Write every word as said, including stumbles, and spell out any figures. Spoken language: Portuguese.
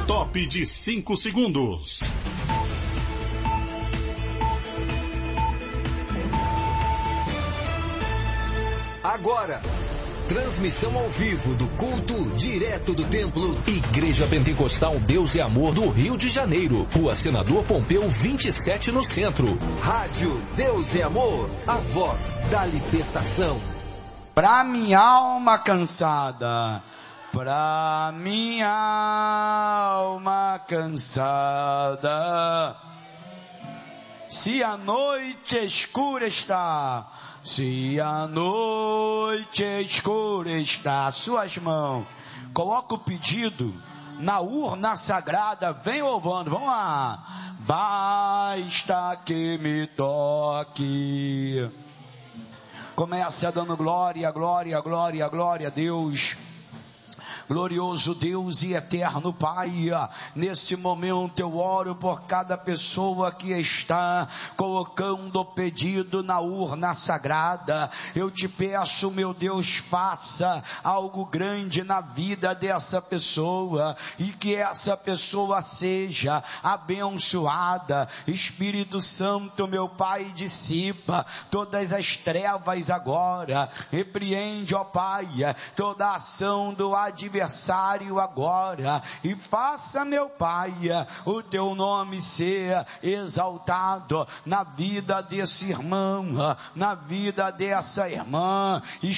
Top de cinco segundos. Agora, transmissão ao vivo do culto direto do templo Igreja Pentecostal Deus e Amor do Rio de Janeiro, Rua Senador Pompeu vinte e sete no centro. Rádio Deus e Amor, a voz da libertação. Pra minha alma cansada, pra minha alma cansada, se a noite escura está, se a noite escura está, suas mãos, coloca o pedido na urna sagrada, vem louvando, vamos lá. Basta que me toque. Começa dando glória, glória, glória, glória a Deus. Glorioso Deus e eterno Pai, nesse momento eu oro por cada pessoa que está colocando o pedido na urna sagrada. Eu te peço, meu Deus, faça algo grande na vida dessa pessoa e que essa pessoa seja abençoada. Espírito Santo, meu Pai, dissipa todas as trevas agora. Repreende, ó Pai, toda a ação do adversário agora, e faça, meu Pai, o teu nome ser exaltado na vida desse irmão, na vida dessa irmã.